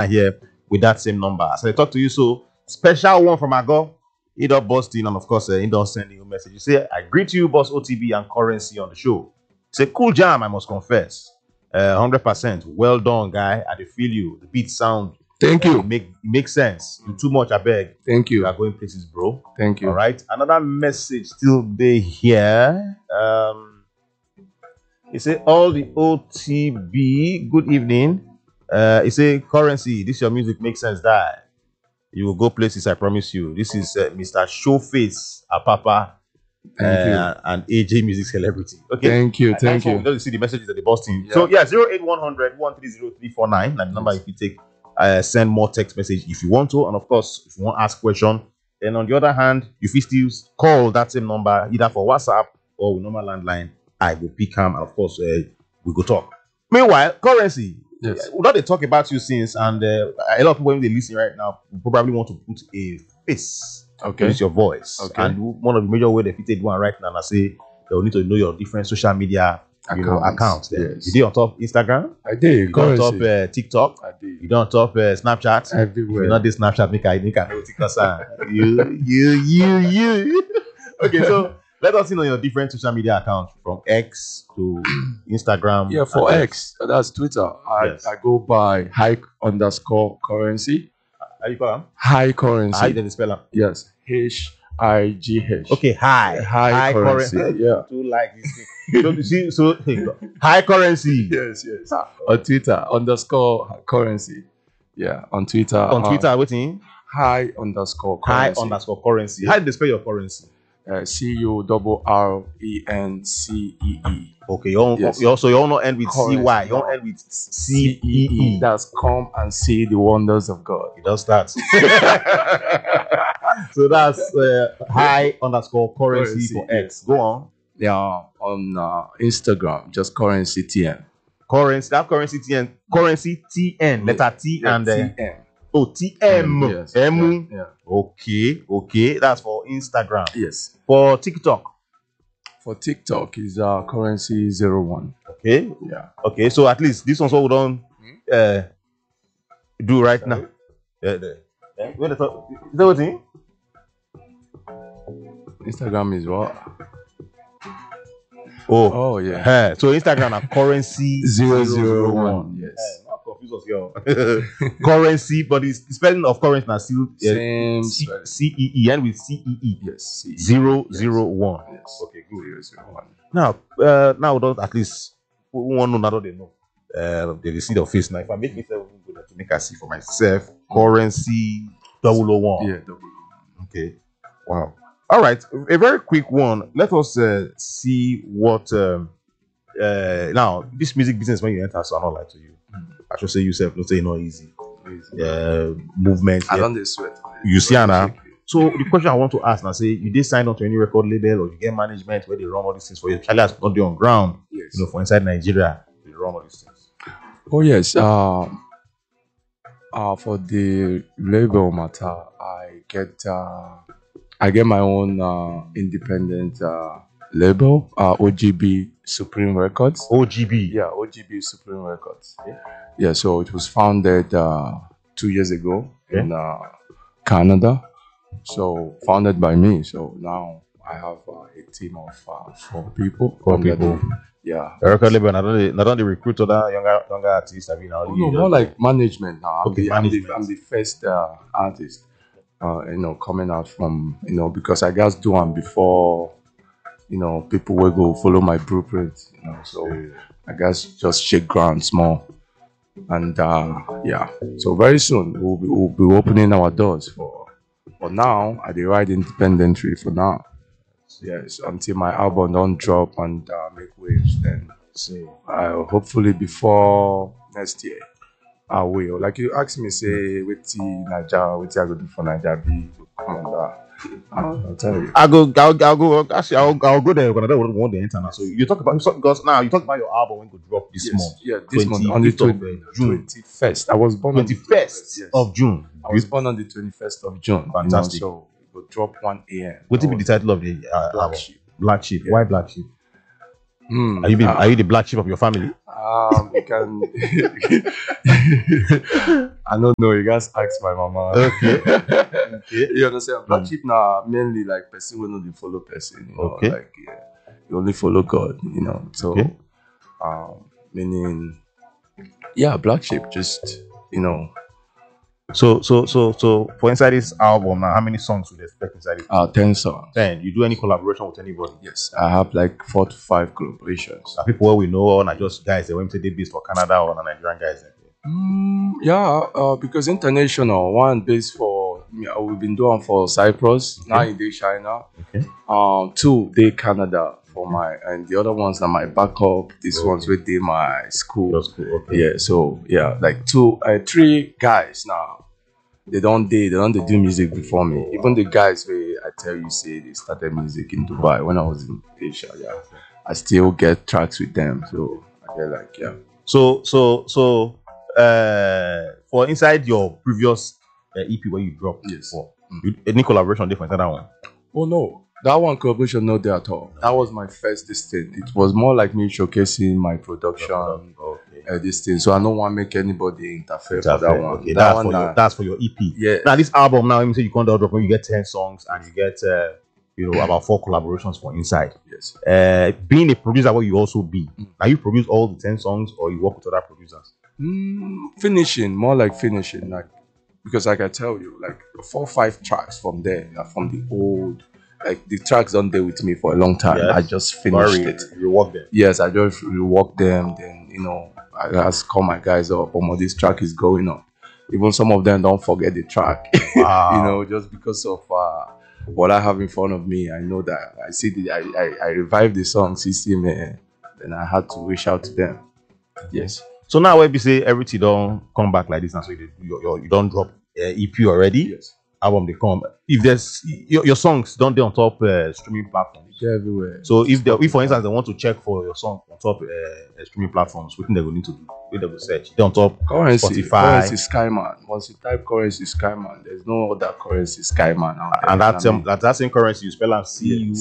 here with that same number. So I talk to you. So special one from Ago. He don't bust in, and of course, he don't send you a message. You say, I greet you, boss OTB and Currency on the show. It's a cool jam, I must confess. 100%. Well done, guy. I feel you. The beat sound. Thank you. It makes sense. You too much, I beg. Thank you. You are going places, bro. Thank you. All right. Another message still there here. He say, all the OTB, good evening. He say, Currency, this your music makes sense, die. You will go places, I promise you. This is Mr. Showface Apapa and AJ Music Celebrity. Okay. Thank you. Thank you. You know, you see the messages at the Boston. Yeah. So, 08100 130 That number, if you take, send more text message if you want to. And of course, if you want to ask question. Then on the other hand, if you still call that same number, either for WhatsApp or with normal landline, I will pick him. And of course, we go talk. Meanwhile, Currency. Yes. We don't talk about you since, and a lot of people when they listen right now probably want to put a face with your voice. Okay. And one of the major ways they fit one right now, and I say they'll need to know your different social media accounts. Yes. You did on top Instagram. I did. You did on top TikTok. I did. You did on top Snapchat. Everywhere. You not this Snapchat make I know TikTok. You. Okay, so. Let us know your different social media accounts from X to Instagram. Yeah, for X, that's Twitter. I go by high_currency. How you call them? High currency. How you did spell them? Yes, HIGH. Okay, high currency. Yeah. To like this thing. So you see, high currency. Yes. On Twitter _currency. Yeah, on Twitter. On Twitter, waiting. High_currency. High_currency. How do they spell your currency? CURRENCEE. Okay, you all not end with currency. CY. You all end with CEE. That's come and see the wonders of God. It does that. So that's high_currency for X. Go on. Yeah, on Instagram, just currency TN. Currency. That currency TN. Currency TN. Letter T and TN. TM. Yes. M. Yeah. Okay. That's for Instagram. Yes. For TikTok. For TikTok is currency 01. Okay. Yeah. Okay. So at least this one's what we don't do right now. Where the fuck? Is that what thing? Instagram is what? Oh yeah. So Instagram are currency 001. Yes. Currency, but the spelling of currency now still same CEE and with CEE. Yes. 001. Yes. Okay, good. 001. Now we don't at least one know now they know. They see the face now. If I make myself good to make I see for myself, currency 001. Yeah, 001. Okay. Wow. All right. A very quick one. Let us see what now this music business when you enter, so I'm not lie to you. I should say yourself, not say not easy. Movement. I don't sweat. You see, Anna. So the question I want to ask now, say you did sign on to any record label or you get management where they run all these things for you. Charlie has not been on ground. Yes. For inside Nigeria, they run all these things. Oh yes. For the label matter, I get my own independent label, OGB Supreme Records. OGB. Yeah, OGB Supreme Records. Yeah, so it was founded 2 years ago in Canada. So founded by me. So now I have a team of 4 people. 4 people. Yeah. The record label, not only recruit other younger artists. I mean, no, more like management now. I'm the first artist. Coming out from, because I just do them before, people will go follow my blueprint, so I guess just shake ground small. And so very soon we'll be opening our doors for now. I ride independently for now. Yes, until my album don't drop and make waves, then hopefully before next year I will. Like you asked me, say what I go do for Naija be come on that. I'll tell you. I'll go. Actually, I'll go there when I don't want the internet. So you talk about because now you talk about your album when you drop this month. Yeah, this month on the 21st. I was born 21st of June. I was born on the 21st of June. Fantastic. So it will drop 1 a.m. What will be the title of the Black album? Sheep. Black Sheep. Yeah. Why Black Sheep? Are you the black sheep of your family? You can. I don't know. You guys ask my mama. Okay. You understand? Black sheep now mainly like person will not follow person. You know, Okay. like you only follow God. You know, so Okay. meaning, yeah, black sheep just So for inside this album now, how many songs would you expect inside it? 10 songs. 10. You do any collaboration with anybody? Yes, I have like 4 to 5 collaborations. Are people where we know, or not just guys that went to the based for Canada or Nigerian guys? Yeah, because international one based for we've been doing for Cyprus. Okay. Now in the China. Okay. 2 they Canada for my, and the other ones are my backup. These ones with my school. Your school. Okay. Yeah, so yeah, like 3 guys now. They don't do music before me. Even the guys where I tell you say they started music in Dubai when I was in Asia. Yeah, I still get tracks with them. So I get like So for inside your previous EP where you dropped, yes, any collaboration different than that one? Oh no, that one collaboration not there at all. That was my first this thing. It was more like me showcasing my production. This thing, so I don't want to make anybody interfere for that one. Okay, that that's for your EP. Yeah. Now this album now, let me say you can't drop when you get 10 songs and you get about 4 collaborations for inside. Yes. Being a producer, what you also be. Now you produce all the 10 songs or you work with other producers? Finishing, more like finishing, like because like I tell you, like 4 or 5 tracks from there are from the old. Like the tracks don't there with me for a long time. Yes. I just finished it. You rework them. Yes, I just rework them. Then I just call my guys up. This track is going on. Even some of them don't forget the track. Wow. Just because of what I have in front of me. I know that I see I revived the song system, and then I had to reach out to them. Yes. So now when we say everything don't come back like this, and so you don't drop EP already. Yes. Album they come. If there's your songs don't they on top streaming platforms? They're everywhere. So if for instance they want to check for your song on top streaming platforms, what thing they will need to do? Where they will search? They're on top Currency, Spotify. Currency Skyman. Once you type Currency Skyman, there's no other Currency Skyman out there. And that same currency you spell out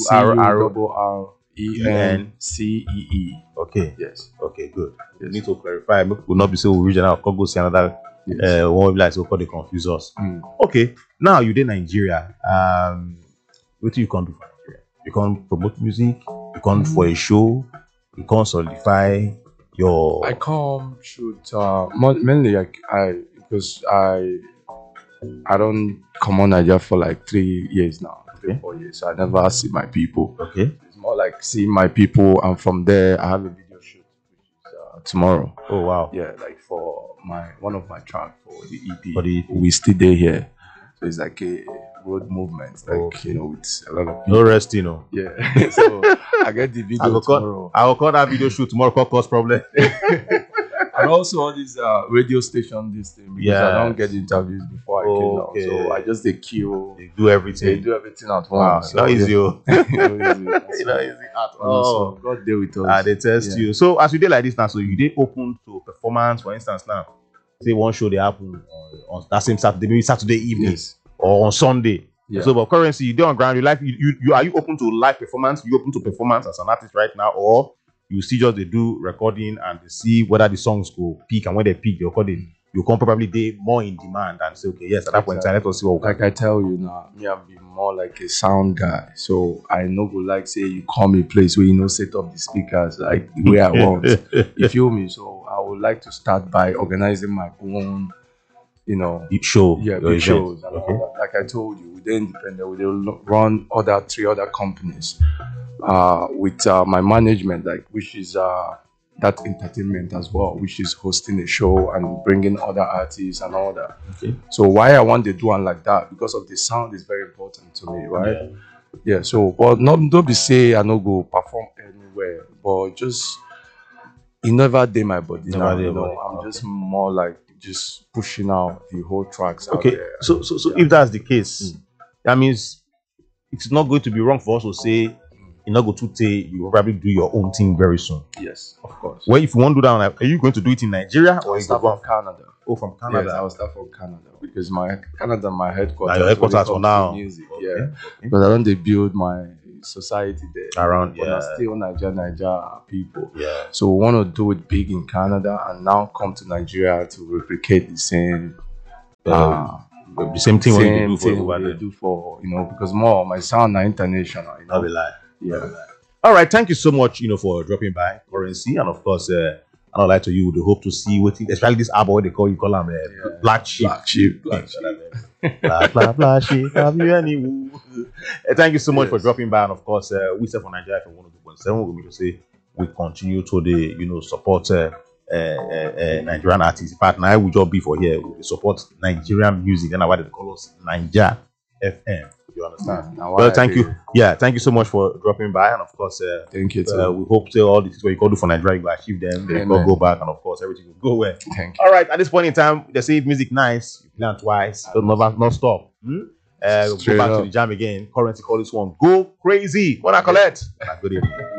CURRENCEE. Okay. Yes. Okay, good. You need to clarify. We will not be so original. I'll go see another one like so called they confuse us. Okay. Now you in Nigeria. What do you can do for Nigeria? You can promote music, you can for a show, you can solidify your I come shoot mainly like because I don't come on Nigeria for like 3 years now, 4 years. So I never see my people. Okay. It's more like seeing my people, and from there I have a video shoot which is tomorrow. Oh wow. Yeah, like for one of my tracks for the EP. For the EP. We still there here. So it's like a road movement, like with a lot of no rest, Yeah. So I get the video tomorrow. I will call that video shoot tomorrow cause problem. And also all these radio station this thing, because I don't get interviews before I came down. So I just queue. They do everything. They do everything at once. Wow, so easy. Easy at all. So God deal with us. They test you. So as you did like this now, so you did open to performance, for instance now. Say one show they happen on that same Saturday, maybe Saturday evening or on Sunday. Yeah. So but currency, you do on ground, you are you open to live performance? You open to performance as an artist right now, or you see just they do recording and they see whether the songs go peak, and when they peak, they record it. You can probably be more in demand and say, okay, yes, at that point in time, let us see what we like I tell you now, me I've been more like a sound guy. So I no go like say you call me a place where set up the speakers like the way I want. You feel me? So I would like to start by organizing my own, show. Yeah, big shows. Okay. Like I told you, we're independent. We run 3 other companies with my management, like which is that entertainment as well, which is hosting a show and bringing other artists and all that. Okay. So why I want to do one like that, because of the sound is very important to me, right? Yeah. So, but don't be say I no go perform anywhere, but just it never did my body. I'm just more like just pushing out the whole tracks. Okay. Out there. So if that's the case, that means it's not going to be wrong for us to say. You not go to say you will probably do your own thing very soon. Yes, of course. Well, if you want to do that, are you going to do it in Nigeria or start from Canada? Oh, from Canada. Yes, I will start from Canada because my headquarters. Your headquarters for now. Music, because I don't build my society there around. but still Niger people. Yeah. So we want to do it big in Canada and now come to Nigeria to replicate the same. The same thing we do for because more my sound are international. I'll be like, yeah. All right, thank you so much, for dropping by, Currency, and of course, I'd like to you. We hope to see what, especially this album, what they call them, Black Sheep. Black Sheep. Black Sheep. Have you any? Thank you so much for dropping by, and of course, we say for Nigeria for 102.7, we're going to say we continue to the support Nigerian artists. In fact, now we just be for here. We support Nigerian music, and why they call us Niger FM. You understand? Well, thank you. Yeah, thank you so much for dropping by, and of course, thank you too. We hope all the things what you can do for Nigeria, you will achieve them. They will go back, and of course, everything will go well. Thank you. All right, at this point in time, they say if music nice, you plan twice, but not stop. We'll go back to the jam again. Currency call this one Go Crazy. What I collect? Good evening.